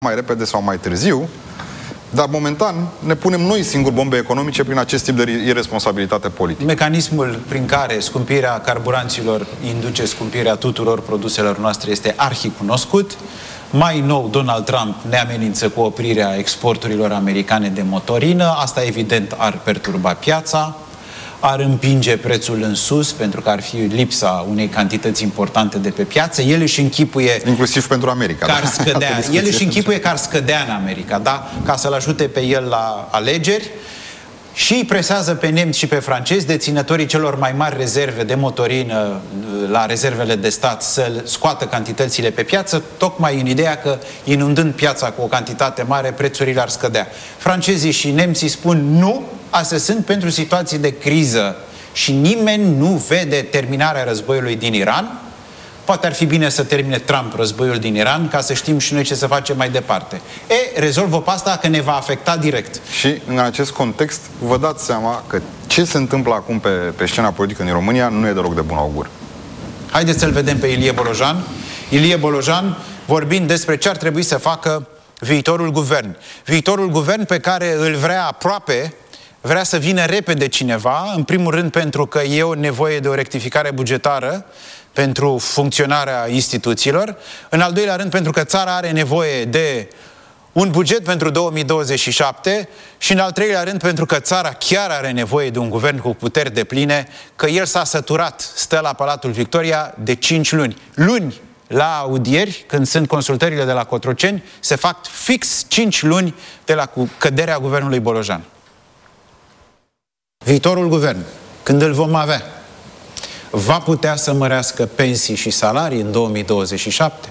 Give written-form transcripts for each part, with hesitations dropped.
mai repede sau mai târziu, dar momentan ne punem noi singuri bombe economice prin acest tip de irresponsabilitate politică. Mecanismul prin care scumpirea carburanților induce scumpirea tuturor produselor noastre este arhicunoscut. Mai nou, Donald Trump ne amenință cu oprirea exporturilor americane de motorină. Asta evident ar perturba piața, ar împinge prețul în sus, pentru că ar fi lipsa unei cantități importante de pe piață. El își închipuie... Inclusiv pentru America. Că ar scădea. El își închipuie că ar scădea în America, da? Ca să-l ajute pe el la alegeri. Și îi presează pe nemți și pe francezi, deținătorii celor mai mari rezerve de motorină la rezervele de stat, să scoată cantitățile pe piață, tocmai în ideea că, inundând piața cu o cantitate mare, prețurile ar scădea. Francezii și nemții spun nu, astea sunt pentru situații de criză și nimeni nu vede terminarea războiului din Iran. Poate ar fi bine să termine Trump războiul din Iran, ca să știm și noi ce să facem mai departe. Rezolvă pe asta că ne va afecta direct. Și în acest context vă dați seama că ce se întâmplă acum pe scena politică din România nu e deloc de bun augur. Haideți să-l vedem pe Ilie Bolojan. Ilie Bolojan vorbind despre ce ar trebui să facă viitorul guvern. Viitorul guvern pe care îl vrea aproape, vrea să vină repede cineva, în primul rând pentru că e o nevoie de o rectificare bugetară pentru funcționarea instituțiilor, în al doilea rând pentru că țara are nevoie de un buget pentru 2027 și în al treilea rând pentru că țara chiar are nevoie de un guvern cu puteri depline, că el s-a săturat, stă la Palatul Victoria de 5 luni. Luni, la audieri, când sunt consultările de la Cotroceni, se fac fix 5 luni de la căderea guvernului Bolojan. Viitorul guvern, când îl vom avea, va putea să mărească pensii și salarii în 2027?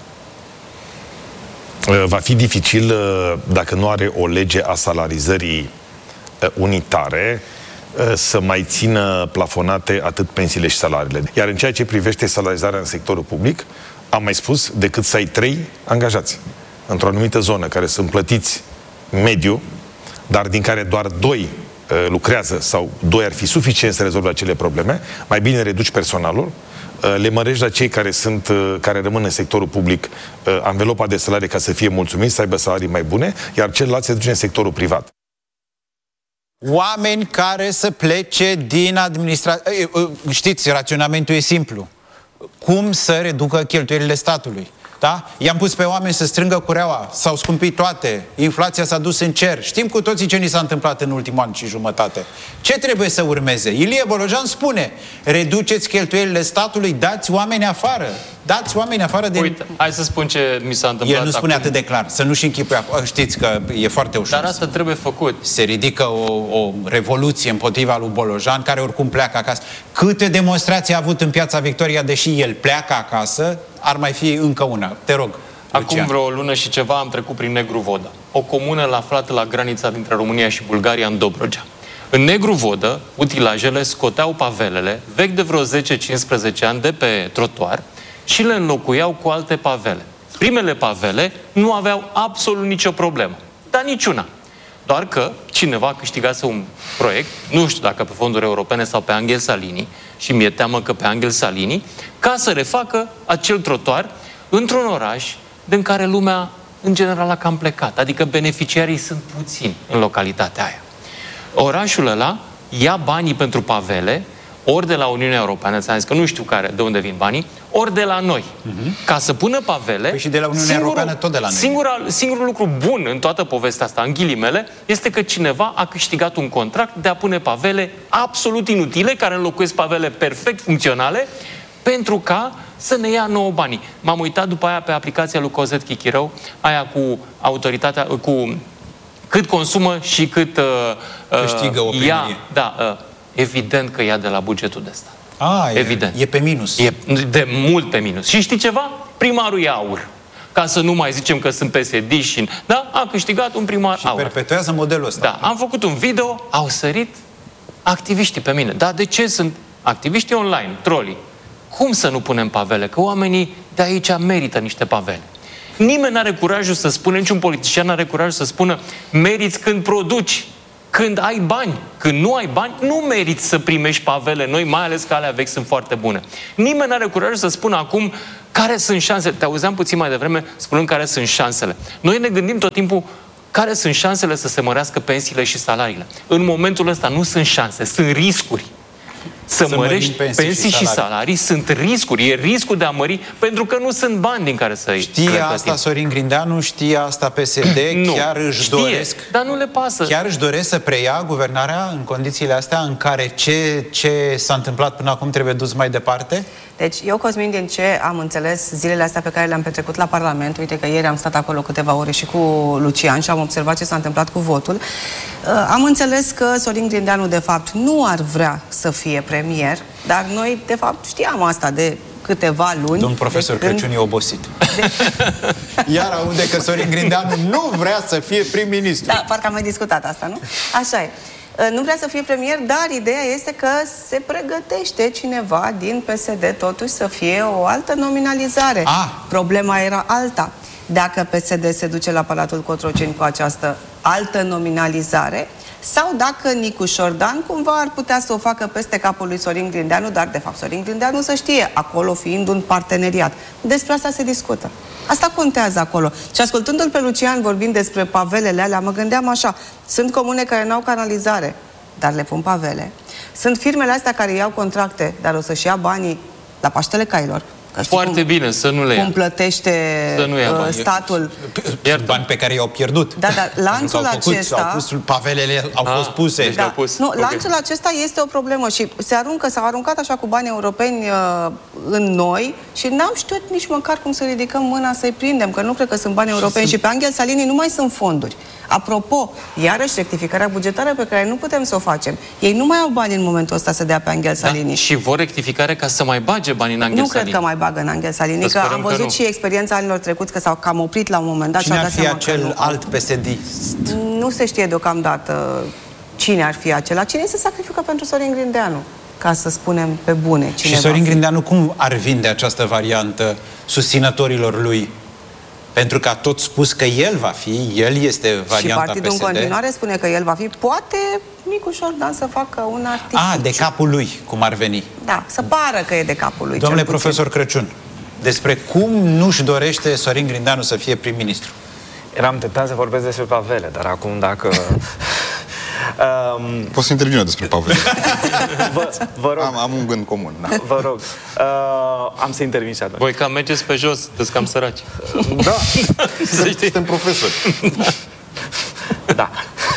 Va fi dificil dacă nu are o lege a salarizării unitare să mai țină plafonate atât pensiile și salariile. Iar în ceea ce privește salarizarea în sectorul public, am mai spus, decât să ai 3 angajați într-o anumită zonă care sunt plătiți mediu, dar din care doar 2 lucrează sau 2 ar fi suficient să rezolve acele probleme, mai bine reduci personalul, le mărești la cei care rămân în sectorul public anvelopa de salarii ca să fie mulțumiți, să aibă salarii mai bune, iar celălalt se duce în sectorul privat. Oameni care să plece din administrație. Știți, raționamentul e simplu. Cum să reducă cheltuielile statului? Da? I-am pus pe oameni să strângă cureaua, s-au scumpit toate, inflația s-a dus în cer. Știm cu toții ce ni s-a întâmplat în ultimul an și jumătate. Ce trebuie să urmeze? Ilie Bolojan spune, reduceți cheltuielile statului, dați oameni afară. Dați oameni afară de... Uite, hai să spun ce mi s-a întâmplat. El nu spune atât de clar, să nu-și închipuie. Știți că e foarte ușor. Dar asta trebuie făcut. Se ridică o revoluție împotriva lui Bolojan, care oricum pleacă acasă. Câte demonstrații a avut în Piața Victoria, deși el pleacă acasă, ar mai fi încă una. Te rog, Acum Lucian. vreo lună și ceva am trecut prin Negru Vodă, o comună aflată la granița dintre România și Bulgaria, în Dobrogea. În Negru Vodă, utilajele scoteau pavelele vechi de vreo 10-15 ani de pe trotuar și le înlocuiau cu alte pavele. Primele pavele nu aveau absolut nicio problemă, dar niciuna. Doar că cineva câștigase un proiect, nu știu dacă pe fonduri europene sau pe Angel Salini, și mi-e teamă că pe Angel Salini, ca să refacă acel trotuar într-un oraș din care lumea, în general, a cam plecat. Adică beneficiarii sunt puțini în localitatea aia. Orașul ăla ia banii pentru pavele, ori de la Uniunea Europeană, ți-am zis că nu știu de unde vin banii, ori de la noi. Ca să pună pavele... Păi și de la Uniunea Europeană tot de la noi. Singurul lucru bun în toată povestea asta, în ghilimele, este că cineva a câștigat un contract de a pune pavele absolut inutile, care înlocuiesc pavele perfect funcționale, pentru ca să ne ia nouă banii. M-am uitat după aia pe aplicația lui Cozet Chichirău, aia cu autoritatea, cu cât consumă și cât câștigă o primărie. Evident că ia de la bugetul de stat. Evident. E pe minus. E de mult pe minus. Și știi ceva? Primarul e aur. Ca să nu mai zicem că sunt PSD-și, da? A câștigat un primar și aur. Și perpetuează modelul ăsta. Da, am făcut un video, au sărit activiștii pe mine. Dar de ce sunt activiștii online, trolii? Cum să nu punem pavele? Că oamenii de aici merită niște pavele. Nimeni n-are curajul să spună, niciun politician n-are curajul să spună, meriți când produci. Când ai bani, când nu ai bani, nu meriți să primești pavele noi, mai ales că alea vechi sunt foarte bune. Nimeni nu are curajul să spună acum care sunt șansele. Te auzeam puțin mai devreme spunând care sunt șansele. Noi ne gândim tot timpul care sunt șansele să se mărească pensiile și salariile. În momentul ăsta nu sunt șanse, sunt riscuri. Să mărești pensii și salarii sunt riscuri. E riscul de a mări pentru că nu sunt bani din care să-i Știe asta Sorin Grindeanu, știe asta PSD, nu, chiar își doresc, dar nu le pasă. Chiar își doresc să preia guvernarea în condițiile astea în care ce s-a întâmplat până acum trebuie dus mai departe? Deci eu, Cosmin, din ce am înțeles zilele astea pe care le-am petrecut la Parlament, uite că ieri am stat acolo câteva ore și cu Lucian și am observat ce s-a întâmplat cu votul, am înțeles că Sorin Grindeanu de fapt nu ar vrea să fie premier, dar noi de fapt știam asta de câteva luni. Domnul profesor Crăciun e obosit. Iar aude că Sorin Grindeanu nu vrea să fie prim-ministru. Da, parcă am mai discutat asta, nu? Așa e. Nu vrea să fie premier, dar ideea este că se pregătește cineva din PSD totuși să fie o altă nominalizare. Problema era alta. Dacă PSD se duce la Palatul Cotroceni cu această altă nominalizare, sau dacă Nicușor Dan cumva ar putea să o facă peste capul lui Sorin Grindeanu, dar de fapt Sorin Grindeanu să știe, acolo fiind un parteneriat. Despre asta se discută. Asta contează acolo. Și ascultându-l pe Lucian vorbind despre pavelele alea, mă gândeam așa, sunt comune care n-au canalizare, dar le pun pavele. Sunt firmele astea care iau contracte, dar o să-și ia banii la Paștele Cailor. Foarte bine, să nu le ia. Cum plătește statul. Bani pe care i-au pierdut. Da, dar lanțul acesta... Pavelele au fost puse. Deci nu, lanțul acesta este o problemă și s-au aruncat așa cu bani europeni în noi și n-am știut nici măcar cum să ridicăm mâna să-i prindem, că nu cred că sunt bani europeni și pe Angel Salini nu mai sunt fonduri. Apropo, iarăși rectificarea bugetară pe care nu putem să o facem. Ei nu mai au bani în momentul ăsta să dea pe Angel Salini. Și vor rectificare ca să mai bage bani în Angel Salini. Nu cred că mai bagă în Angel Salini, că am văzut și experiența anilor trecuți că s-au cam oprit la un moment dat. Cine ar fi acel alt PSD-ist? Nu se știe deocamdată cine ar fi acela. Cine se sacrifică pentru Sorin Grindeanu? Ca să spunem pe bune. Și Sorin Grindeanu cum ar vinde această variantă susținătorilor lui? Pentru că a tot spus că el va fi, el este varianta PSD. Și partidul în continuare spune că el va fi. Poate Nicușor Dan să facă un artificiu. De capul lui, cum ar veni. Da, să pară că e de capul lui. Domnule profesor Crăciun, despre cum nu-și dorește Sorin Grindeanu să fie prim-ministru? Eram tentat să vorbesc despre pavele, dar acum dacă... Poți să intervine despre pavele. Vă rog. Am un gând comun. Da. Vă rog. Am să intervin și atunci. Voi cam mergeți pe jos, sunteți cam săraci. Da. Suntem profesori. Da.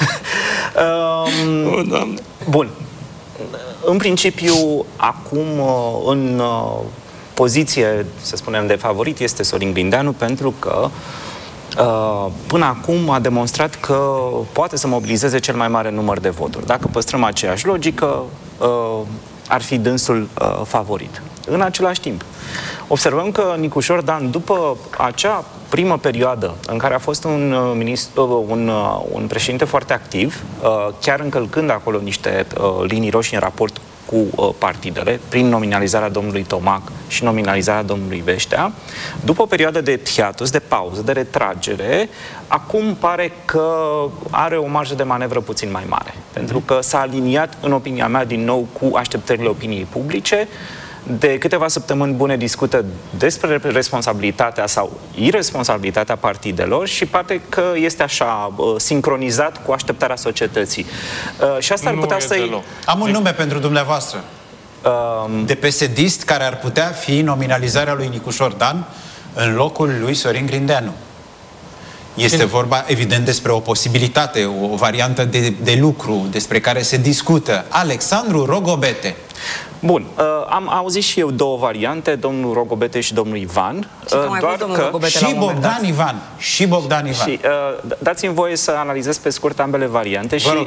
Bun. În principiu, acum, în poziție, să spunem, de favorit, este Sorin Grindeanu, pentru că până acum a demonstrat că poate să mobilizeze cel mai mare număr de voturi. Dacă păstrăm aceeași logică, ar fi dânsul favorit. În același timp, observăm că Nicușor Dan, după acea primă perioadă în care a fost un președinte foarte activ, chiar încălcând acolo niște linii roșii în raport cu partidele, prin nominalizarea domnului Tomac și nominalizarea domnului Veștea, după o perioadă de hiatus, de pauză, de retragere, acum pare că are o marjă de manevră puțin mai mare. Pentru că s-a aliniat, în opinia mea, din nou cu așteptările opiniei publice. De câteva săptămâni bune discută despre responsabilitatea sau irresponsabilitatea partidelor și poate că este așa sincronizat cu așteptarea societății. Și asta ar putea să-i... Am un nume pentru dumneavoastră. De PSD-ist care ar putea fi nominalizarea lui Nicușor Dan în locul lui Sorin Grindeanu. Este vorba, evident, despre o posibilitate, o variantă de lucru despre care se discută. Alexandru Rogobete. Bun, am auzit și eu două variante, domnul Rogobete și domnul Ivan. Doar că și Bogdan Ivan. Și Bogdan Ivan. Și dați-mi voie să analizez pe scurt ambele variante și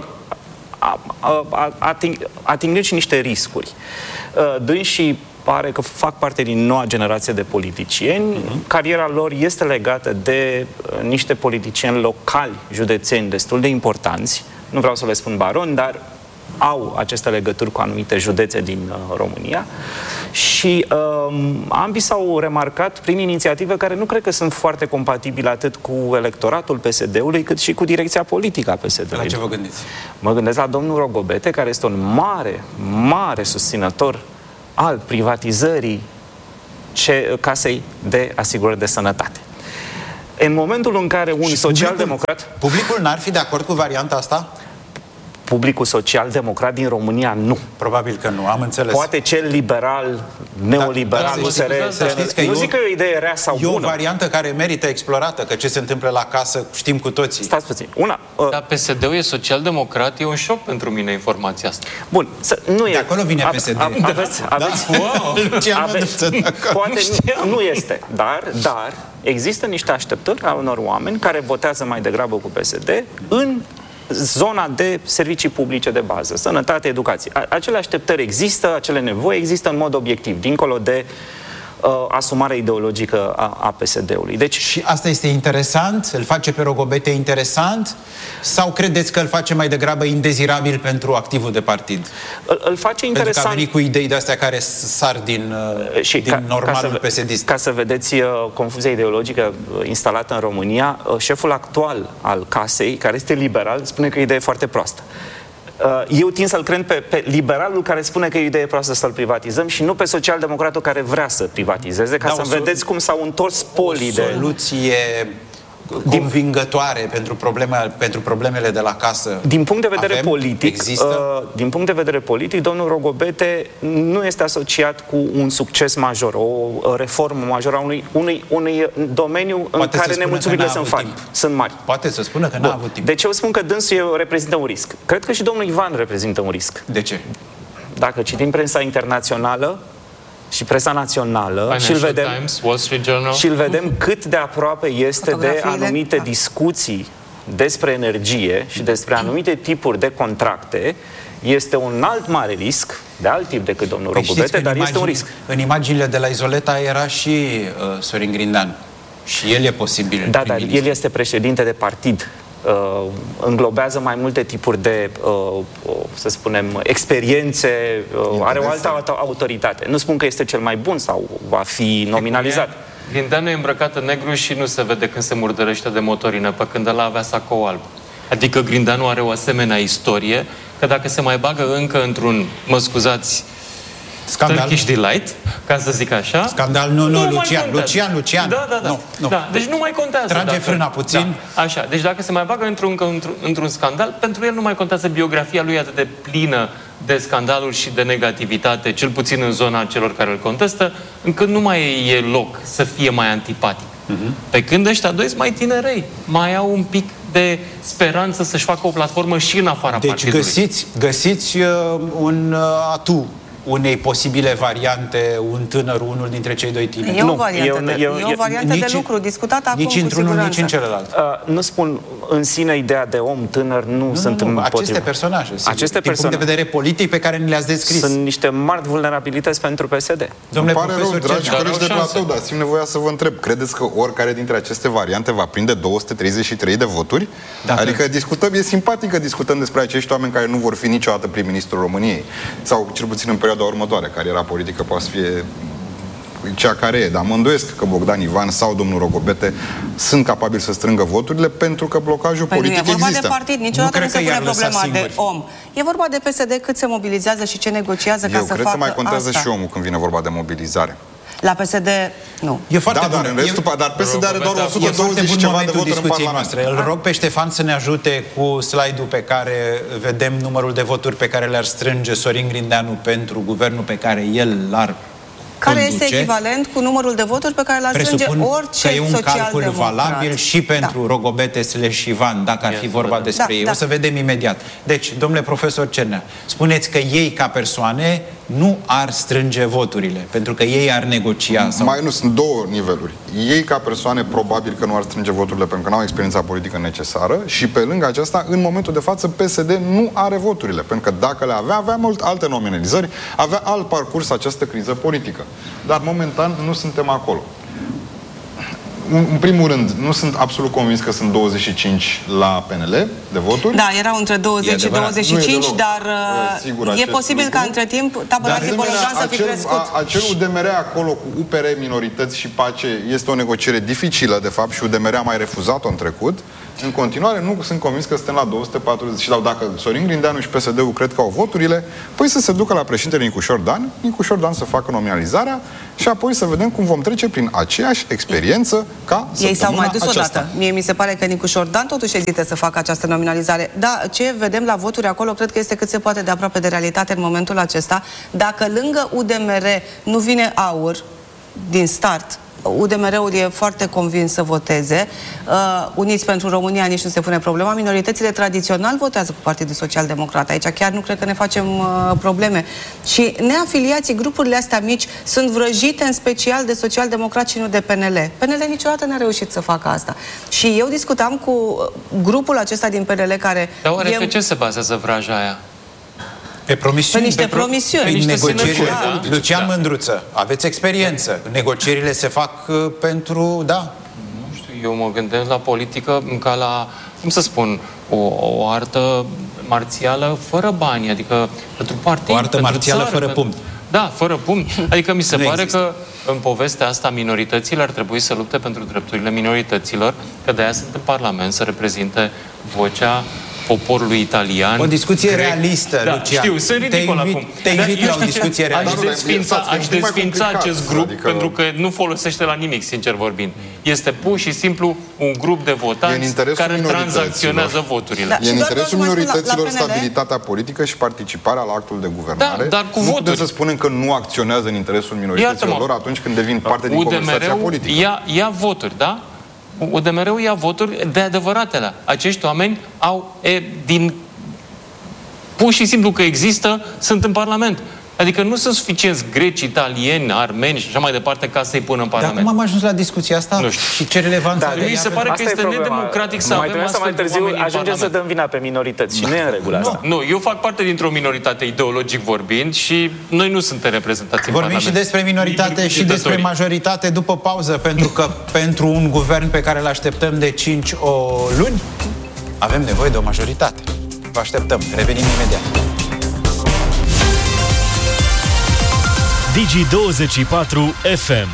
atingând și niște riscuri. Dânsii pare că fac parte din noua generație de politicieni. Cariera lor este legată de niște politicieni locali, județeni, destul de importanți. Nu vreau să le spun baroni, dar au aceste legături cu anumite județe din România. Și ambii s-au remarcat prin inițiative care nu cred că sunt foarte compatibile atât cu electoratul PSD-ului, cât și cu direcția politică a PSD-ului. La ce vă gândiți? Mă gândesc la domnul Rogobete, care este un mare susținător al privatizării casei de asigurări de sănătate. În momentul în care un social-democrat... Publicul n-ar fi de acord cu varianta asta? Publicul social-democrat din România nu. Probabil că nu, am înțeles. Poate cel liberal, neoliberal, nu zic că e o idee rea sau bună. E o variantă care merită explorată, că ce se întâmplă la casă știm cu toții. Stați puțin. Dar PSD-ul e social-democrat, e un șoc pentru mine informația asta. Bun, nu e. De acolo vine PSD. Poate nu este, dar există niște așteptări a unor oameni care votează mai degrabă cu PSD în zona de servicii publice de bază, sănătate, educație. Acele așteptări există, acele nevoi există în mod obiectiv, dincolo de asumarea ideologică a PSD-ului. Deci, și asta este interesant? Îl face pe Rogobete interesant? Sau credeți că îl face mai degrabă indezirabil pentru activul de partid? Îl face interesant. Pentru că a venit cu idei de-astea care sar din normalul PSD-ist. Ca să vedeți confuzia ideologică instalată în România, șeful actual al casei, care este liberal, spune că e o idee foarte proastă. Eu tind să-l cred pe liberalul care spune că e o idee proastă să-l privatizăm și nu pe social-democratul care vrea să privatizeze, ca să vedeți cum s-au întors polii de... soluție convingătoare pentru problemele de la casă. Din punct de vedere politic, din punct de vedere politic, domnul Rogobete nu este asociat cu un succes major, o reformă majoră a unui domeniu în care nemulțumirile sunt mari. Poate să spună că n-a avut timp. De ce eu spun că dânsul reprezintă un risc? Cred că și domnul Ivan reprezintă un risc. De ce? Dacă citim presa internațională și presa națională și îl vedem cât de aproape este de anumite discuții despre energie și despre anumite tipuri de contracte, este un alt mare risc, de alt tip decât domnul Rogobete, dar este un risc. În imaginile de la Izoleta era și Sorin Grindeanu. Și el e posibil. Da, dar el este președinte de partid. Înglobează mai multe tipuri de, să spunem, experiențe, are o altă autoritate. Nu spun că este cel mai bun sau va fi nominalizat. Grindeanu e îmbrăcat în negru și nu se vede când se murdărește de motorină, pe când ăla avea sacou alb. Adică Grindeanu are o asemenea istorie, că dacă se mai bagă încă într-un, mă scuzați, Turkish Delight, ca să zic așa. Scandal, Lucian. Da, deci nu mai contează. Trage frâna puțin. Da, așa, deci dacă se mai bagă într-un scandal, pentru el nu mai contează biografia lui atât de plină de scandaluri și de negativitate, cel puțin în zona celor care îl contestă, încât nu mai e loc să fie mai antipatic. Pe când ăștia doi sunt mai tinerei, mai au un pic de speranță să-și facă o platformă și în afara partidului. Deci găsiți un atu unei posibile variante, un tânăr, unul dintre cei doi tineri. E o variantă de lucru discutată acum, nici într-unul, nici în celălalt. Nu spun în sine ideea de om tânăr, nu sunt împotriva. Aceste personaje, din punct de vedere politic pe care ni le-ați descris. Sunt niște mari vulnerabilități pentru PSD. Domnule profesor, dragi colegi de platou, dar simt nevoia să vă întreb. Credeți că oricare dintre aceste variante va prinde 233 de voturi? Adică e discutăm despre acești oameni care nu vor fi niciodată prim-ministrul României. Sau cel puțin în perioada următoare, cariera politică poate să fie cea care e, dar mă îndoiesc că Bogdan Ivan sau domnul Rogobete sunt capabili să strângă voturile pentru că blocajul politic există. Nu e vorba de partid, niciodată nu se pune problema de om. E vorba de PSD cât se mobilizează și ce negociază ca să facă asta. Eu cred că mai contează și omul când vine vorba de mobilizare. La PSD, nu. E foarte bun. Dar PSD are doar 120 și ceva de voturi în Parlament. Îl rog pe Ștefan să ne ajute cu slide-ul pe care vedem numărul de voturi pe care le-ar strânge Sorin Grindeanu pentru guvernul pe care el l-ar care este echivalent cu numărul de voturi pe care l-ar strânge orice social-democrat. Că e un calcul valabil și pentru Rogobete / Ivan, dacă ar fi vorba despre ei. O să vedem imediat. Deci, domnule profesor Cernea, spuneți că ei ca persoane nu ar strânge voturile, pentru că ei ar negocia. Sau... Mai nu, sunt două niveluri. Ei ca persoane probabil că nu ar strânge voturile pentru că nu au experiența politică necesară și pe lângă aceasta, în momentul de față, PSD nu are voturile, pentru că dacă le avea mult alte nominalizări, avea alt parcurs această criză politică. Dar momentan nu suntem acolo. În primul rând, nu sunt absolut convins că sunt 25 la PNL de voturi. Da, erau între 20 și 25, dar e posibil ca între timp tabăra Bolojan să fi crescut. Acel UDMR acolo cu UPR, Minorități și Pace este o negociere dificilă, de fapt, și UDMR a mai refuzat-o în trecut. În continuare, nu sunt convins că suntem la 240. Dar dacă Sorin Grindeanu și PSD-ul cred că au voturile, păi să se ducă la președintele Nicușor Dan, Nicușor Dan să facă nominalizarea și apoi să vedem cum vom trece prin aceeași experiență ca ei s-au mai dus aceasta. odată. Mie mi se pare că Nicușor Dan totuși ezită să facă această nominalizare. Da, ce vedem la voturi acolo cred că este cât se poate de aproape de realitate în momentul acesta. Dacă lângă UDMR nu vine AUR din start, UDMR-ul e foarte convins să voteze. Uniți pentru România nici nu se pune problema. Minoritățile tradițional votează cu Partidul Social Democrat. Aici chiar nu cred că ne facem probleme. Și neafiliații, grupurile astea mici, sunt vrăjite în special de social-democrat și nu de PNL. PNL niciodată n-a reușit să facă asta. Și eu discutam cu grupul acesta din PNL care... Dar oare pe ce se bazează vraja aia? Pe promisiuni. Pe niște promisiuni. Pe niște negocieri. Da. Lucian Mândruță, aveți experiență. Negocierile se fac pentru... Da. Nu știu, eu mă gândesc la politică ca la, cum să spun, o artă marțială fără bani, adică pentru partid, o artă marțială țară, fără pumni. Da, fără pumni. Adică mi se pare că în povestea asta minoritățile ar trebui să lupte pentru drepturile minorităților, că de-aia sunt în Parlament să reprezinte vocea poporului italian. O discuție realistă, da, Lucian. Știu, sunt ridicol acum. Te invit la o discuție realistă. Aș desfința acest grup, pentru că nu folosește la nimic, sincer vorbind. Este pur și simplu un grup de votanți care tranzacționează voturile. Da, e în interesul minorităților stabilitatea politică și participarea la actul de guvernare. Da, dar cu voturi. Nu putem să spunem că nu acționează în interesul minorităților lor atunci când devin parte din conversația politică. Ia voturi, da? UDMR-ul ia voturi de adevăratele. Acești oameni pur și simplu că există, sunt în Parlament. Adică nu sunt suficienți greci, italieni, armeni și așa mai departe ca să-i pună în Parlament. Dar cum am ajuns la discuția asta? Nu știu. Și ce relevanță? Da, mi se pare că este nedemocratic să avem astfel mai de târziu oameni ajungem să dăm vina pe minorități și nu e în regulă asta. Nu, eu fac parte dintr-o minoritate ideologic vorbind și noi nu suntem reprezentați în Parlament. Vorbim și despre minoritate și despre majoritate după pauză, pentru că pentru un guvern pe care îl așteptăm de 5 luni, avem nevoie de o majoritate. Vă așteptăm. Revenim imediat. Digi24 FM.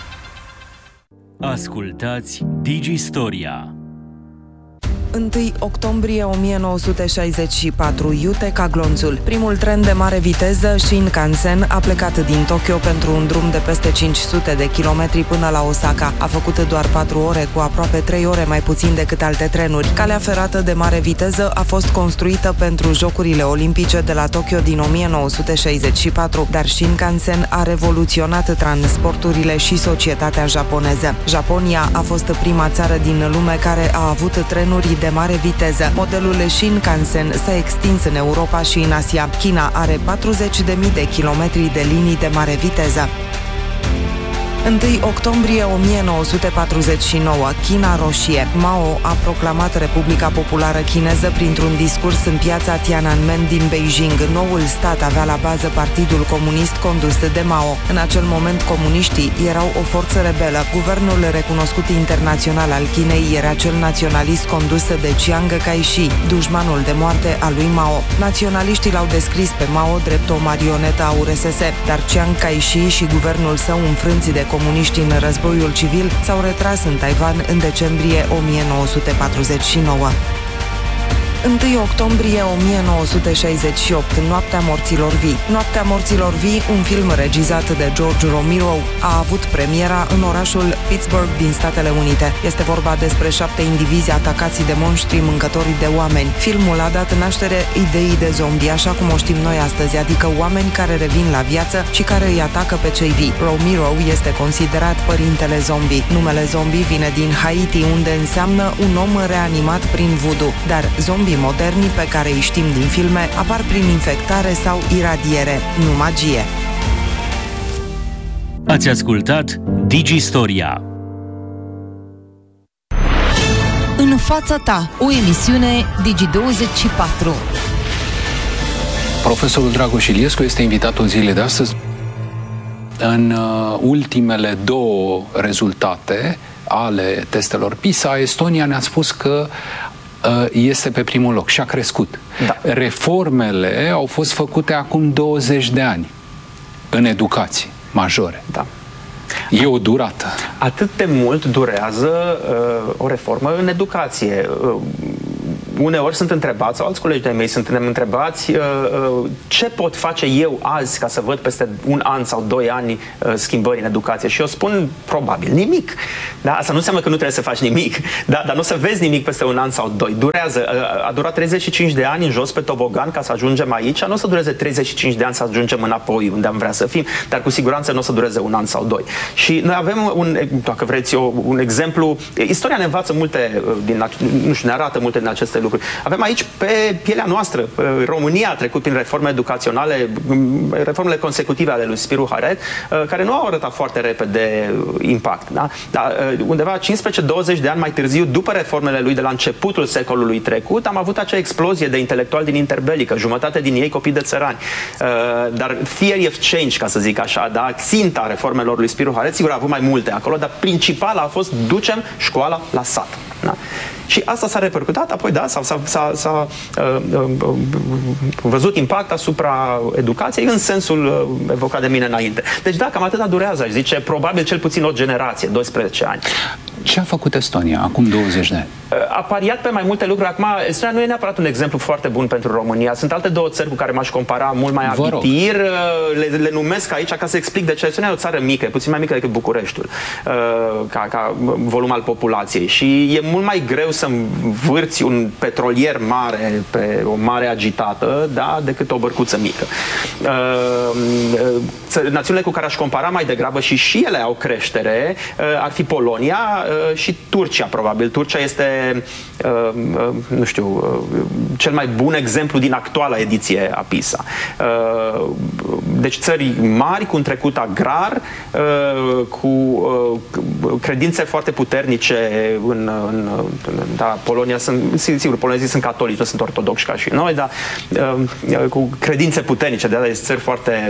Ascultați Digistoria. 1 octombrie 1964, Yuteca Glonțul. Primul tren de mare viteză, Shinkansen, a plecat din Tokyo pentru un drum de peste 500 de kilometri până la Osaka. A făcut doar 4 ore, cu aproape 3 ore mai puțin decât alte trenuri. Calea ferată de mare viteză a fost construită pentru Jocurile Olimpice de la Tokyo din 1964, dar Shinkansen a revoluționat transporturile și societatea japoneză. Japonia a fost prima țară din lume care a avut trenuri de mare viteză. Modelul Shinkansen s-a extins în Europa și în Asia. China are 40.000 de kilometri de linii de mare viteză. 1 octombrie 1949, China Roșie. Mao a proclamat Republica Populară Chineză printr-un discurs în piața Tiananmen din Beijing. Noul stat avea la bază Partidul Comunist condus de Mao. În acel moment, comuniștii erau o forță rebelă. Guvernul recunoscut internațional al Chinei era cel naționalist condus de Chiang Kai-shi, dușmanul de moarte al lui Mao. Naționaliștii l-au descris pe Mao drept o marionetă a URSS, dar Chiang Kai-shi și guvernul său, înfrânți de comuniști în războiul civil, s-au retras în Taiwan în decembrie 1949. 1 octombrie 1968, Noaptea morților vii. Noaptea morților vii, un film regizat de George Romero, a avut premiera în orașul Pittsburgh din Statele Unite. Este vorba despre 7 indivizi atacați de monștri mâncători de oameni. Filmul a dat naștere ideii de zombie, așa cum o știm noi astăzi, adică oameni care revin la viață și care îi atacă pe cei vii. Romero este considerat părintele zombie. Numele zombie vine din Haiti, unde înseamnă un om reanimat prin voodoo, dar zombie moderni pe care îi știm din filme apar prin infectare sau iradiere, nu magie. Ați ascultat Digistoria. În fața ta, o emisiune Digi24. Profesorul Dragoș Iliescu este invitatul zilei de astăzi. În ultimele 2 rezultate ale testelor PISA, Estonia ne-a spus că este pe primul loc și a crescut. Da. Reformele au fost făcute acum 20 de ani în educație, majore. Da. E o durată. Atât de mult durează o reformă în educație. Uneori sunt întrebați, sau alți colegi de-ai mei suntem întrebați, ce pot face eu azi ca să văd peste un an sau 2 ani schimbări în educație? Și eu spun, probabil, nimic. Da? Asta nu înseamnă că nu trebuie să faci nimic, da? Dar nu o să vezi nimic peste un an sau 2. Durează. A durat 35 de ani în jos pe tobogan ca să ajungem aici, nu o să dureze 35 de ani să ajungem înapoi unde am vrea să fim, dar cu siguranță nu o să dureze un an sau 2. Și noi avem, dacă vreți, un exemplu. Istoria ne învață multe, ne arată multe din aceste lucruri. Avem aici pe pielea noastră, România a trecut prin reforme educaționale, reformele consecutive ale lui Spiru Haret, care nu au arătat foarte repede impact. Da? Dar undeva 15-20 de ani mai târziu, după reformele lui de la începutul secolului trecut, am avut acea explozie de intelectuali din interbelică, jumătate din ei copii de țărani. Dar theory of change, ca să zic așa, da? Ținta reformelor lui Spiru Haret, sigur a avut mai multe acolo, dar principala a fost ducem școala la sat. Da? Și asta s-a repercutat, apoi da, s-a văzut impact asupra educației în sensul evocat de mine înainte. Deci da, cam atâta durează, aș zice, probabil cel puțin o generație, 12 ani. Ce a făcut Estonia acum 20 de ani? A pariat pe mai multe lucruri. Acum, Estonia nu e neapărat un exemplu foarte bun pentru România. Sunt alte două țări cu care m-aș compara mult mai abitir. Le numesc aici ca să explic de ce. Estonia e o țară mică, puțin mai mică decât Bucureștiul, ca volum al populației. Și e mult mai greu să învârți un petrolier mare pe o mare agitată, da, decât o bărcuță mică. Națiunile cu care aș compara mai degrabă și ele au creștere ar fi Polonia și Turcia, probabil. Turcia este, nu știu, cel mai bun exemplu din actuala ediție a PISA. Deci țări mari, cu un trecut agrar, cu credințe foarte puternice da, Polonia sigur, polonezii sunt catolici, nu sunt ortodoxi ca și noi, dar cu credințe puternice, de țări foarte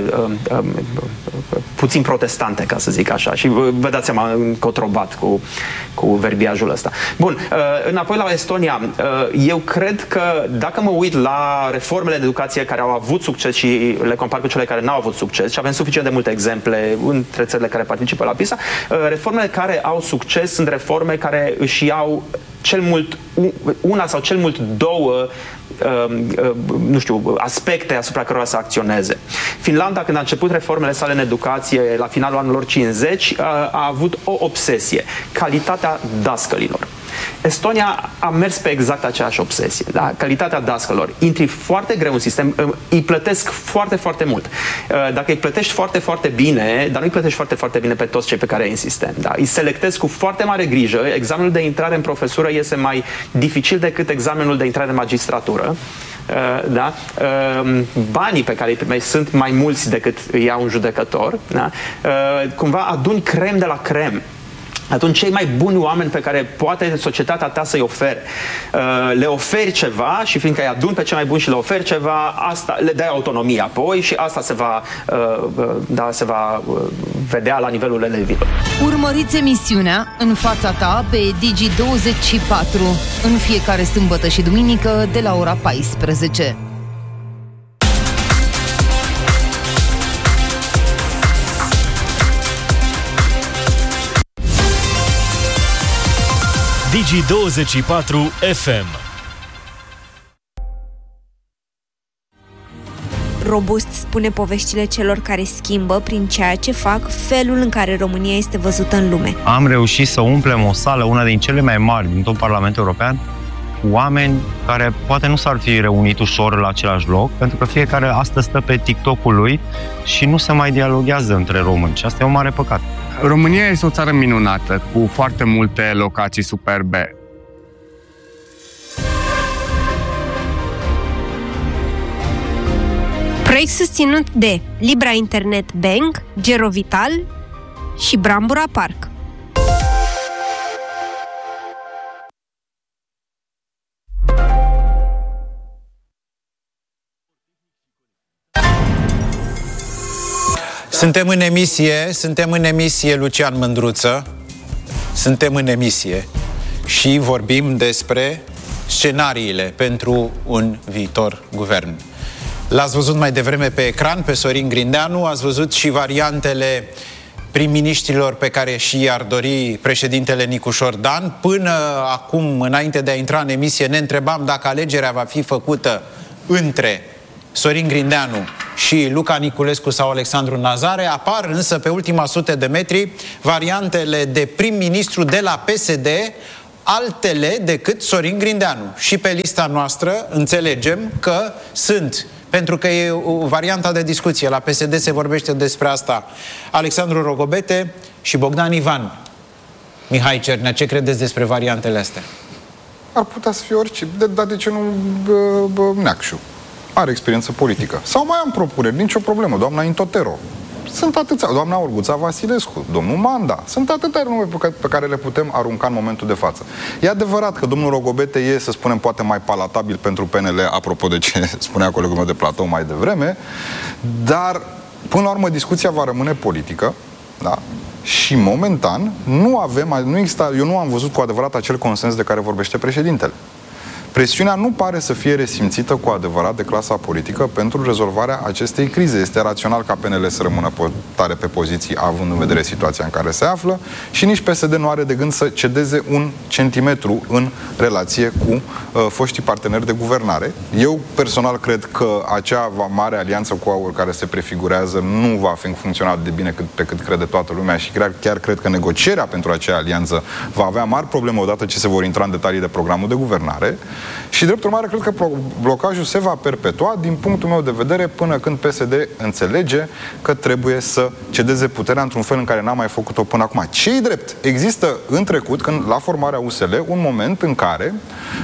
puțin protestante, ca să zic așa. Și vă dați seama, încotrobat cu verbiajul ăsta. Bun, înapoi la Estonia. Eu cred că dacă mă uit la reformele de educație care au avut succes și le compar cu cele care n-au avut succes, și avem suficient de multe exemple între țările care participă la PISA, reformele care au succes sunt reforme care își iau cel mult una sau cel mult două nu știu, aspecte asupra cărora să acționeze. Finlanda, când a început reformele sale în educație la finalul anilor 50, a avut o obsesie: calitatea dascălilor. Estonia a mers pe exact aceeași obsesie, da? Calitatea dascălor. Intri foarte greu în sistem, îi plătesc foarte, foarte mult. Dacă îi plătești foarte, foarte bine, dar nu îi plătești foarte, foarte bine pe toți cei pe care ai în sistem, da? Îi selectezi cu foarte mare grijă. Examenul de intrare în profesură este mai dificil decât examenul de intrare în magistratură. Da? Banii pe care îi primești sunt mai mulți decât îi ia un judecător. Da? Cumva aduni crem de la crem. Atunci cei mai buni oameni pe care poate societatea ta să-i ofere, le oferi ceva și fiindcă îi aduni pe cei mai buni și le oferi ceva, asta le dai autonomie apoi și asta se va vedea la nivelul elevilor. Urmăriți emisiunea În fața ta pe Digi24 în fiecare sâmbătă și duminică de la ora 14. Digi24 FM. Robust spune poveștile celor care schimbă prin ceea ce fac felul în care România este văzută în lume. Am reușit să umplem o sală, una din cele mai mari din tot Parlamentul European, cu oameni care poate nu s-ar fi reunit ușor la același loc, pentru că fiecare astăzi stă pe TikTok-ul lui și nu se mai dialoghează între români. Și asta e un mare păcat. România este o țară minunată, cu foarte multe locații superbe. Proiect susținut de Libra Internet Bank, Gerovital și Brambura Park. Suntem în emisie, Lucian Mândruță. suntem în emisie și vorbim despre scenariile pentru un viitor guvern. L-ați văzut mai devreme pe ecran, pe Sorin Grindeanu, ați văzut și variantele prim-ministrilor pe care și i-ar dori președintele Nicușor Dan. Până acum, înainte de a intra în emisie, ne întrebam dacă alegerea va fi făcută între Sorin Grindeanu și Luca Niculescu sau Alexandru Nazare. Apar însă pe ultima 100 de metri variantele de prim-ministru de la PSD, altele decât Sorin Grindeanu. Și pe lista noastră înțelegem că sunt, pentru că e o variantă de discuție, la PSD se vorbește despre asta, Alexandru Rogobete și Bogdan Ivan. Mihai Cernea, ce credeți despre variantele astea? Ar putea să fie orice, dar de ce nu Neacșu? Are experiență politică. Sau mai am propuneri, nicio problemă, doamna Intotero. Sunt atâția, doamna Olguța Vasilescu, domnul Manda, sunt atâtea nume pe care le putem arunca în momentul de față. E adevărat că domnul Rogobete e, să spunem, poate mai palatabil pentru PNL, apropo de ce spunea colegul meu de platou mai devreme, dar, până la urmă, discuția va rămâne politică, da? Și, momentan, nu există, eu nu am văzut cu adevărat acel consens de care vorbește președintele. Presiunea nu pare să fie resimțită cu adevărat de clasa politică pentru rezolvarea acestei crize. Este rațional ca PNL să rămână tare pe poziții, având în vedere situația în care se află, și nici PSD nu are de gând să cedeze un centimetru în relație cu foștii parteneri de guvernare. Eu personal cred că acea mare alianță cu AUR care se prefigurează nu va fi funcționat de bine pe cât crede toată lumea și chiar cred că negocierea pentru acea alianță va avea mari probleme odată ce se vor intra în detalii de programul de guvernare. Și, drept urmare, cred că blocajul se va perpetua, din punctul meu de vedere, până când PSD înțelege că trebuie să cedeze puterea într-un fel în care n-a mai făcut-o până acum. Ce-i drept? Există în trecut, când la formarea USL, un moment în care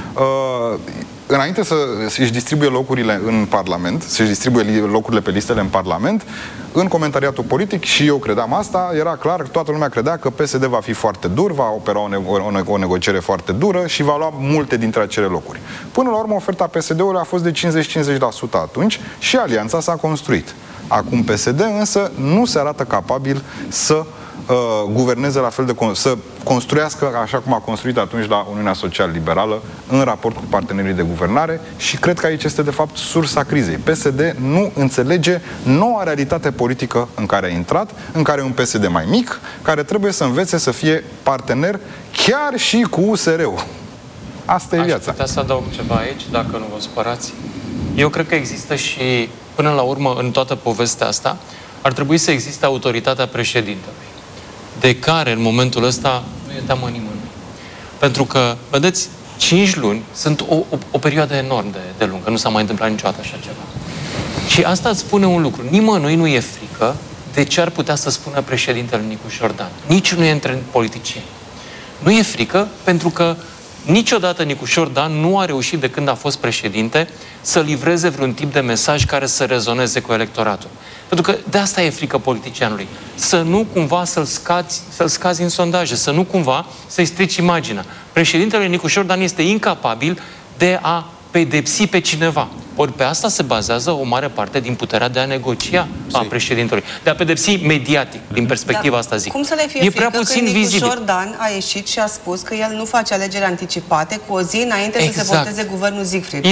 înainte să-și distribuie locurile în Parlament, să-și distribuie locurile pe listele în Parlament, în comentariatul politic, și eu credeam asta, era clar că toată lumea credea că PSD va fi foarte dur, va opera o negociere foarte dură și va lua multe dintre acele locuri. Până la urmă, oferta PSD-ului a fost de 50-50% atunci și alianța s-a construit. Acum PSD însă nu se arată capabil să guverneze la fel de să construiască așa cum a construit atunci la Uniunea Social-Liberală în raport cu partenerii de guvernare, și cred că aici este de fapt sursa crizei. PSD nu înțelege noua realitate politică în care a intrat, în care e un PSD mai mic, care trebuie să învețe să fie partener chiar și cu USR-ul. Asta e viața. Aș putea să adaug ceva aici, dacă nu vă supărați. Eu cred că există și, până la urmă, în toată povestea asta, ar trebui să existe autoritatea președintelui, de care în momentul ăsta nu e teamă nimănui. Pentru că, vedeți, 5 luni sunt o perioadă enorm de lungă. Nu s-a mai întâmplat niciodată așa ceva. Și asta îți spune un lucru. Nimănui nu e frică de ce ar putea să spună președintele Nicușor Dan. Nici nu e între politicieni. Nu e frică pentru că niciodată Nicușor Dan nu a reușit, de când a fost președinte, să livreze vreun tip de mesaj care să rezoneze cu electoratul. Pentru că de asta e frică politicianului. Să nu cumva să-l scazi în sondaje, să nu cumva să-i strici imaginea. Președintele Nicușor Dan este incapabil de a pedepsi pe cineva. Ori pe asta se bazează o mare parte din puterea de a negocia a președintelui. De a pedepsi mediatic, din perspectiva asta zic. Cum să le fie frică că Nicușor Dan a ieșit și a spus că el nu face alegeri anticipate cu o zi înainte să se voteze guvernul Siegfried?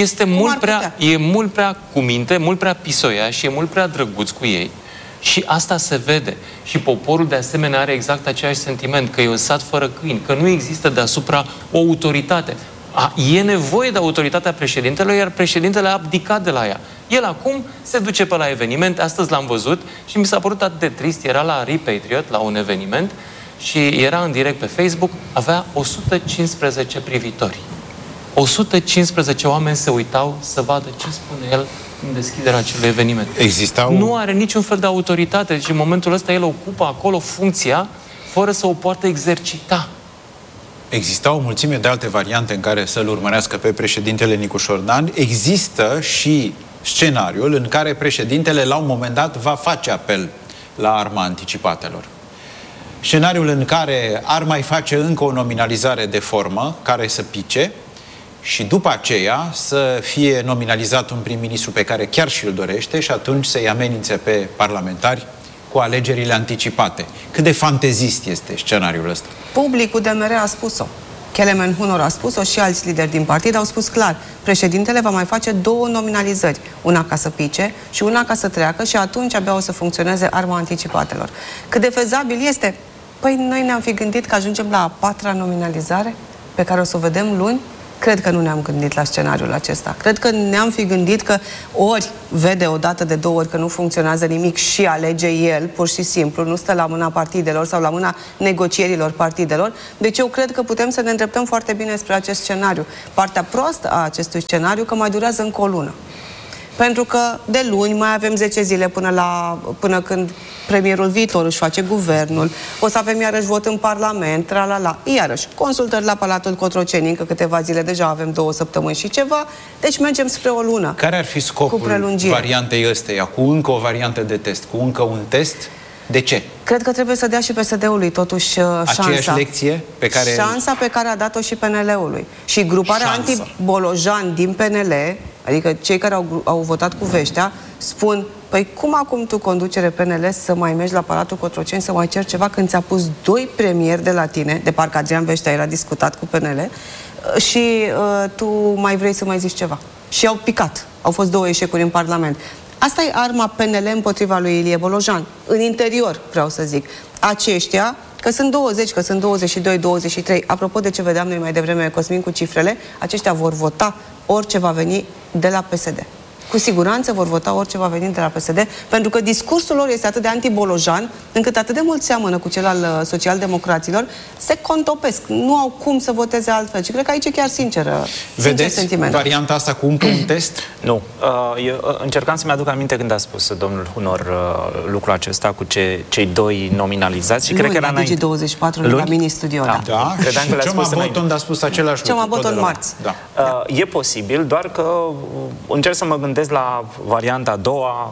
E mult prea cu minte, mult prea pisoia și e mult prea drăguț cu ei. Și asta se vede. Și poporul de asemenea are exact același sentiment, că e un sat fără câini, că nu există deasupra o autoritate. E nevoie de autoritatea președintelui, iar președintele a abdicat de la ea. El acum se duce pe la evenimente, astăzi l-am văzut și mi s-a părut atât de trist, era la Repatriot, la un eveniment, și era în direct pe Facebook, avea 115 privitori. 115 oameni se uitau să vadă ce spune el în deschiderea acelui eveniment. Nu are niciun fel de autoritate, deci în momentul ăsta el ocupă acolo funcția fără să o poată exercita. Exista o mulțime de alte variante în care să-l urmărească pe președintele Nicușor Dan. Există și scenariul în care președintele la un moment dat va face apel la arma anticipatelor. Scenariul în care ar mai face încă o nominalizare de formă care să pice și după aceea să fie nominalizat un prim-ministru pe care chiar și-l dorește și atunci să-i amenințe pe parlamentari cu alegerile anticipate. Cât de fantezist este scenariul ăsta? Publicul DMR a spus-o. Kelemen Hunor a spus-o și alți lideri din partid au spus clar. Președintele va mai face 2 nominalizări. Una ca să pice și una ca să treacă și atunci abia o să funcționeze arma anticipatelor. Cât de fezabil este? Păi noi ne-am fi gândit că ajungem la a 4-a nominalizare pe care o să o vedem luni. Cred că nu ne-am gândit la scenariul acesta. Cred că ne-am fi gândit că ori vede o dată de 2 ori că nu funcționează nimic și alege el, pur și simplu, nu stă la mâna partidelor sau la mâna negocierilor partidelor. Deci eu cred că putem să ne îndreptăm foarte bine spre acest scenariu. Partea proastă a acestui scenariu că mai durează încă o lună. Pentru că de luni mai avem 10 zile până când premierul viitor își face guvernul, o să avem iarăși vot în Parlament, tralala, iarăși consultări la Palatul Cotroceni, încă câteva zile, deja avem 2 săptămâni și ceva, deci mergem spre o lună. Care ar fi scopul variantei ăsteia, cu încă o variantă de test, cu încă un test? De ce? Cred că trebuie să dea și PSD-ului totuși șansa. Aceeași lecție pe care... Șansa pe care a dat-o și PNL-ului. Și gruparea anti-Bolojan din PNL, adică cei care au votat cu Veștea, spun, păi cum acum tu, conducere PNL, să mai mergi la Palatul Cotroceni să mai ceri ceva când ți-a pus 2 premieri de la tine, de parcă Adrian Veștea era discutat cu PNL, și tu mai vrei să mai zici ceva. Și au picat. Au fost 2 eșecuri în Parlament. Asta e arma PNL împotriva lui Ilie Bolojan. În interior, vreau să zic. Aceștia, că sunt 20, că sunt 22, 23, apropo de ce vedeam noi mai devreme, Cosmin, cu cifrele, aceștia vor vota orice va veni de la PSD. Cu siguranță vor vota orice va veni de la PSD, pentru că discursul lor este atât de anti-Bolojan, încât atât de mult seamănă cu cel al social-democraților, se contopesc. Nu au cum să voteze altfel. Și cred că aici e chiar sinceră. Vedeți sentiment. Varianta asta cu încă un test? Nu. Eu încercam să-mi aduc aminte când a spus domnul Hunor lucrul acesta cu cei 2 nominalizați. Și cred că era înainte. Digi24 la mini-studio. Da. Credeam că le-a spus Boton a spus același lucru. Cioma Boton marți. E posibil, doar că încerc să mă gândesc la varianta a doua,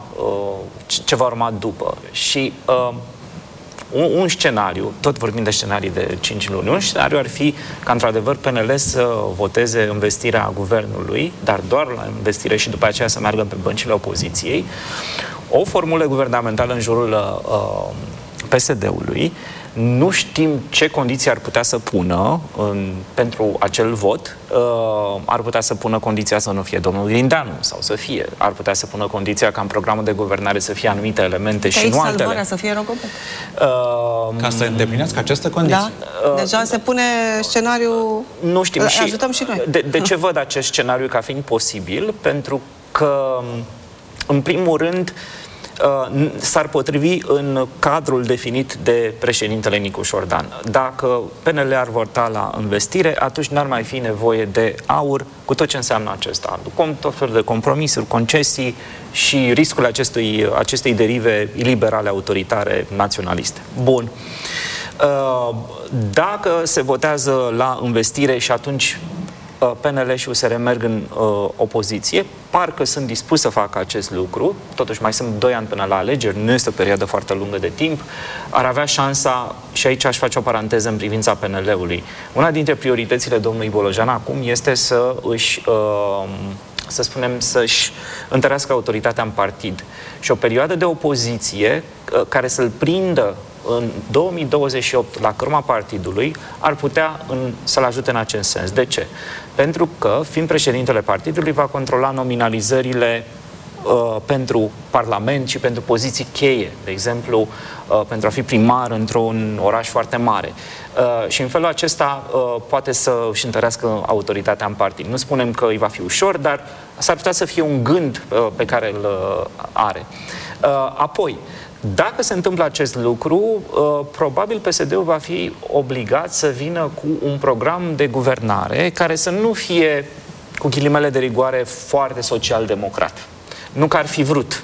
ce va urma după. Și un scenariu, tot vorbim de scenarii de 5 luni, un scenariu ar fi ca într-adevăr PNL să voteze învestirea guvernului, dar doar la investire și după aceea să meargă pe băncile opoziției, o formulă guvernamentală în jurul PSD-ului. Nu știm ce condiții ar putea să pună pentru acel vot. Ar putea să pună condiția să nu fie domnul Grindeanu sau să fie. Ar putea să pună condiția ca în programul de guvernare să fie anumite elemente și nu altele. Salvarea să fie Rogobet. Ca să îndeplinească această condiție. Da. Deja se pune scenariul... Nu știm. Ajutăm și noi. De ce văd acest scenariu ca fiind posibil? Pentru că, în primul rând, s-ar potrivi în cadrul definit de președintele Nicu Șordan. Dacă PNL ar vota la investire, atunci n-ar mai fi nevoie de aur, cu tot ce înseamnă acesta. Tot felul de compromisuri, concesii și riscul acestei derive iliberale, autoritare, naționaliste. Bun. Dacă se votează la investire și atunci PNL și USR merg în opoziție, parcă sunt dispuși să facă acest lucru, totuși mai sunt 2 ani până la alegeri, nu este o perioadă foarte lungă de timp, ar avea șansa, și aici aș face o paranteză în privința PNL-ului. Una dintre prioritățile domnului Bolojan acum este să să-și întărească autoritatea în partid. Și o perioadă de opoziție care să-l prindă în 2028 la cărma partidului ar putea să-l ajute în acest sens. De ce? Pentru că, fiind președintele partidului, va controla nominalizările pentru Parlament și pentru poziții cheie, de exemplu, pentru a fi primar într-un oraș foarte mare. Și în felul acesta poate să își întărească autoritatea în partid. Nu spunem că îi va fi ușor, dar s-ar putea să fie un gând pe care îl are. Apoi, dacă se întâmplă acest lucru, probabil PSD-ul va fi obligat să vină cu un program de guvernare care să nu fie, cu ghilimele de rigoare, foarte social-democrat. Nu că ar fi vrut.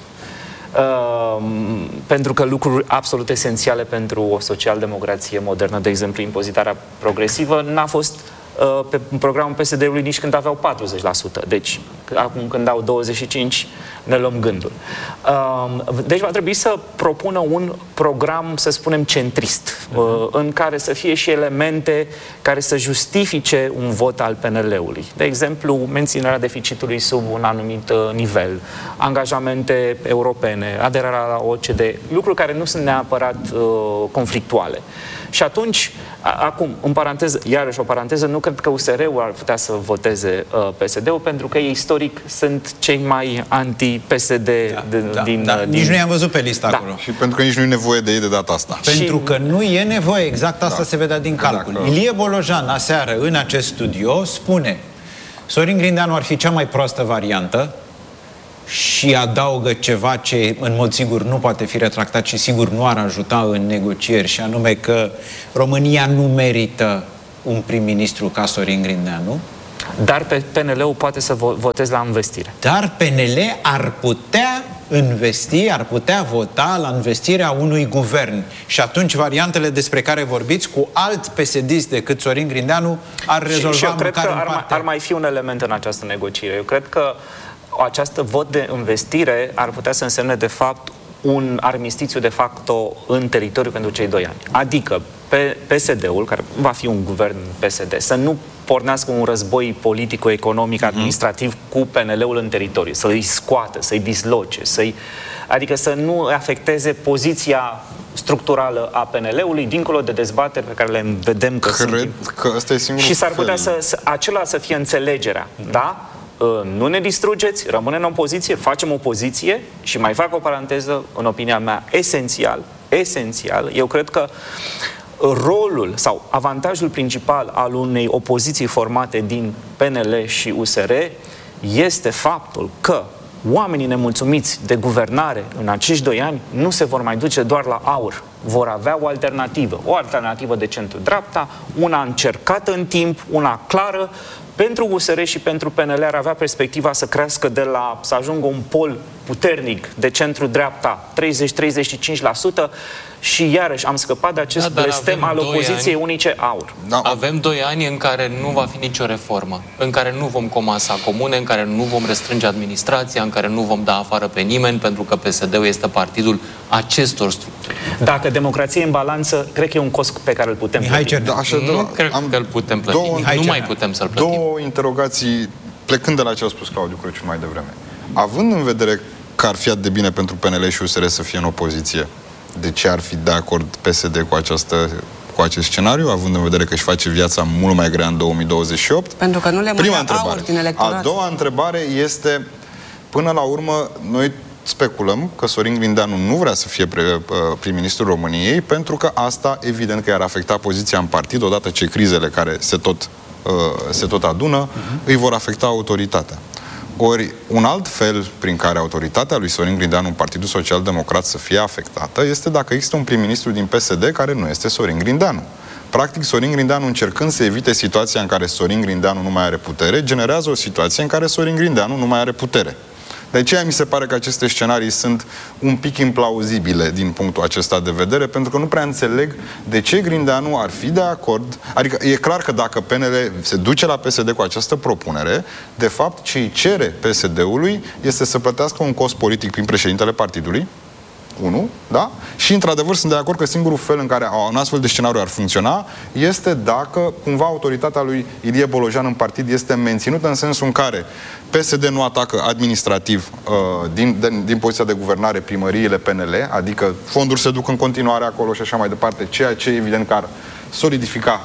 Pentru că lucruri absolut esențiale pentru o social-democrație modernă, de exemplu impozitarea progresivă, n-a fost pe programul PSD-ului nici când aveau 40%. Deci, acum când au 25%, ne luăm gândul. Deci va trebui să propună un program, să spunem, centrist, în care să fie și elemente care să justifice un vot al PNL-ului. De exemplu, menținerea deficitului sub un anumit nivel, angajamente europene, aderarea la OCDE, lucruri care nu sunt neapărat conflictuale. Și atunci, acum, în paranteză, iarăși o paranteză, nu cred că USR-ul ar putea să voteze PSD-ul, pentru că ei istoric sunt cei mai anti-PSD din... Nici nu i-am văzut pe listă acolo. Și pentru că nici nu e nevoie de ei de data asta. Pentru că nu e nevoie, exact asta se vedea din calcul. Ilie Bolojan, aseară, în acest studio, spune: Sorin Grindeanu ar fi cea mai proastă variantă, și adaugă ceva ce în mod sigur nu poate fi retractat și sigur nu ar ajuta în negocieri, și anume că România nu merită un prim-ministru ca Sorin Grindeanu. Dar pe PNL-ul poate să voteze la învestire. Dar PNL ar putea investi, ar putea vota la investirea unui guvern. Și atunci variantele despre care vorbiți cu alt PSD-ist decât Sorin Grindeanu ar rezolva și eu cred măcar că ar mai fi un element în această negociere. Eu cred că această vot de investire ar putea să însemne, de fapt, un armistițiu de facto în teritoriu pentru cei 2 ani. Adică PSD-ul, care va fi un guvern PSD, să nu pornească un război politico-economic, administrativ cu PNL-ul în teritoriu, să îi scoată, să-i disloce, adică să nu afecteze poziția structurală a PNL-ului, dincolo de dezbateri pe care le vedem că sunt. Cred că ăsta e singurul și s-ar putea acela să fie înțelegerea, da? Nu ne distrugeți, rămânem în opoziție, facem opoziție. Și mai fac o paranteză, în opinia mea, esențial, eu cred că rolul sau avantajul principal al unei opoziții formate din PNL și USR este faptul că oamenii nemulțumiți de guvernare în acești 2 ani nu se vor mai duce doar la AUR. Vor avea o alternativă de centru-dreapta, una încercată în timp, una clară. Pentru USR și pentru PNL ar avea perspectiva să crească să ajungă un pol puternic de centru-dreapta, 30-35%, și iarăși am scăpat de acest blestem al opoziției unice AUR. Avem 2 ani în care nu va fi nicio reformă, în care nu vom comasa comune, în care nu vom restrânge administrația, în care nu vom da afară pe nimeni, pentru că PSD-ul este partidul acestor structuri. Dacă democrația e în balanță, cred că e un cost pe care îl putem plăti. Nu cred că îl putem plăti. Nu mai putem să-l plătim. 2 interrogații, plecând de la ce a spus Claudiu Crăciun mai devreme. Având în vedere că ar fi atât de bine pentru PNL și USR să fie în opoziție, de ce ar fi de acord PSD cu acest scenariu, având în vedere că își face viața mult mai grea în 2028? Pentru că nu le mai aur din electorat. A doua întrebare este, până la urmă, noi speculăm că Sorin Grindeanu nu vrea să fie prim-ministrul României, pentru că asta, evident, că i-ar afecta poziția în partid, odată ce crizele care se tot adună, îi vor afecta autoritatea. Ori, un alt fel prin care autoritatea lui Sorin Grindeanu în Partidul Social-Democrat să fie afectată este dacă există un prim-ministru din PSD care nu este Sorin Grindeanu. Practic, Sorin Grindeanu, încercând să evite situația în care Sorin Grindeanu nu mai are putere, generează o situație în care Sorin Grindeanu nu mai are putere. De aceea mi se pare că aceste scenarii sunt un pic implauzibile din punctul acesta de vedere, pentru că nu prea înțeleg de ce Grindeanu ar fi de acord. Adică e clar că dacă PNL se duce la PSD cu această propunere, de fapt ce îi cere PSD-ului este să plătească un cost politic prin președintele partidului, da? Și într-adevăr sunt de acord că singurul fel în care un astfel de scenariu ar funcționa este dacă cumva autoritatea lui Ilie Bolojan în partid este menținută, în sensul în care PSD nu atacă administrativ din poziția de guvernare primăriile PNL, adică fonduri se duc în continuare acolo și așa mai departe, ceea ce evident că ar solidifica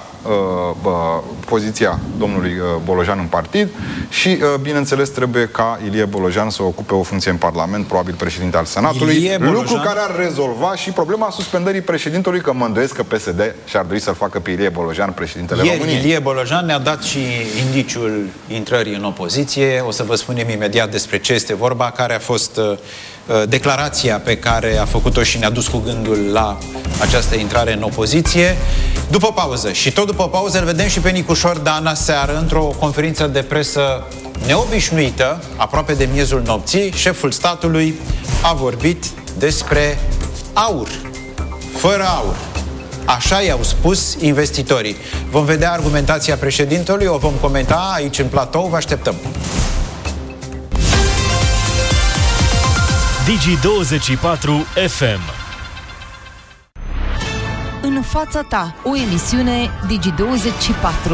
poziția domnului Bolojan în partid și, bineînțeles, trebuie ca Ilie Bolojan să ocupe o funcție în Parlament, probabil președinte al Senatului, lucru care ar rezolva și problema suspendării președintelui, că mă îndoiesc că PSD și-ar dori să-l facă pe Ilie Bolojan președintele României. Ilie Bolojan ne-a dat și indiciul intrării în opoziție. O să vă spunem imediat despre ce este vorba, care a fost declarația pe care a făcut-o și ne-a dus cu gândul la această intrare în opoziție. După pauză, și tot după pauză, îl vedem și pe Nicușor Dan aseară într-o conferință de presă neobișnuită, aproape de miezul nopții. Șeful statului a vorbit despre aur, fără aur. Așa i-au spus investitorii. Vom vedea argumentația președintelui, o vom comenta aici în platou, vă așteptăm. Digi24 FM. În fața ta, o emisiune Digi24.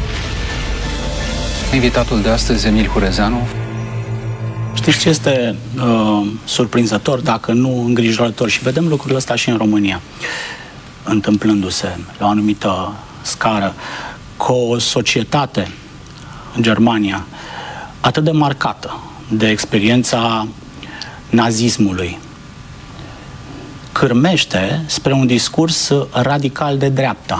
Invitatul de astăzi, Emil Hurezeanu. Știți ce este surprinzător, dacă nu îngrijorător, și vedem lucrurile astea și în România, întâmplându-se la o anumită scară, cu o societate în Germania atât de marcată de experiența nazismului, cârmește spre un discurs radical de dreapta.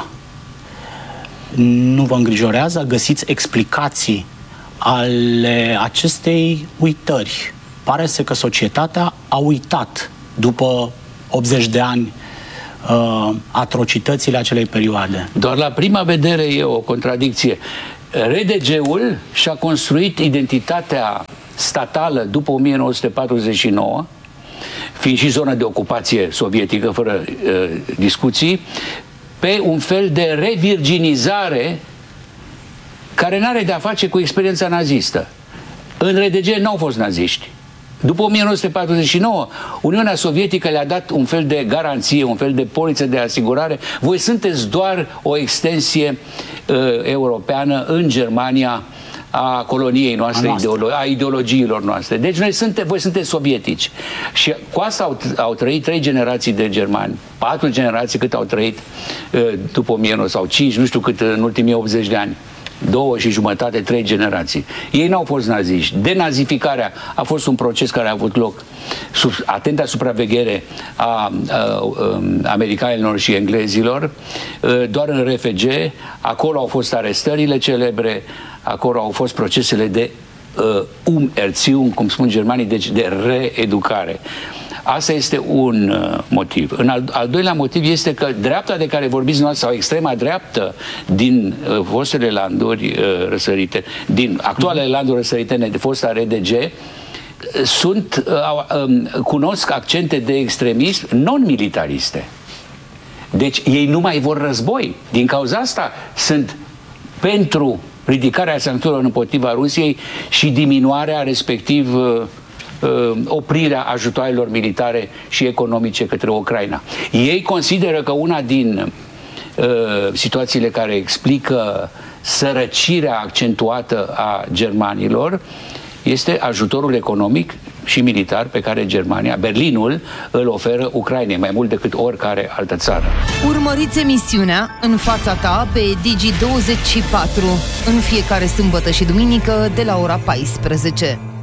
Nu vă îngrijorează? Găsiți explicații ale acestei uitări? Pare să că societatea a uitat după 80 de ani atrocitățile acelei perioade. Doar la prima vedere e o contradicție. RDG-ul și-a construit identitatea statală după 1949, fiind și zonă de ocupație sovietică, fără discuții, pe un fel de revirginizare care n-are de-a face cu experiența nazistă. În RDG n-au fost naziști. După 1949, Uniunea Sovietică le-a dat un fel de garanție, un fel de poliță de asigurare. Voi sunteți doar o extensie europeană în Germania a coloniei noastre, a ideologiilor noastre. Deci voi sunteți sovietici. Și cu asta au trăit 3 generații de germani, 4 generații cât au trăit după 1900 sau 5, nu știu cât în ultimii 80 de ani. 2 și jumătate, 3 generații. Ei n-au fost naziști. Denazificarea a fost un proces care a avut loc sub atenta supraveghere a americanilor și englezilor, doar în RFG. Acolo au fost arestările celebre, acolo au fost procesele de Erziehung, cum spun germanii, deci de reeducare. Asta este un motiv. Al doilea motiv este că dreapta de care vorbiți noastră, sau extrema dreaptă din fostele landuri răsărite, din actualele landuri răsăritene de fosta RDG, cunosc accente de extremism non-militariste. Deci ei nu mai vor război. Din cauza asta sunt pentru ridicarea sancțiunilor împotriva Rusiei și diminuarea, respectiv oprirea ajutoarelor militare și economice către Ucraina. Ei consideră că una din situațiile care explică sărăcirea accentuată a germanilor este ajutorul economic și militar pe care Germania, Berlinul, îl oferă Ucrainei, mai mult decât oricare altă țară. Urmăriți emisiunea În fața ta pe Digi24 în fiecare sâmbătă și duminică de la ora 14.